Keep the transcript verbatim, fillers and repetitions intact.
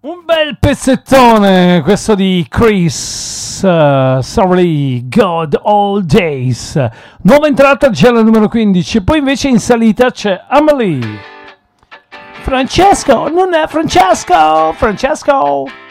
Un bel pezzettone questo di Chris uh, Sorry, God All Days. Nuova entrata già la numero quindici. Poi invece in salita c'è Amelie. Francesco, non è Francesco, Francesco.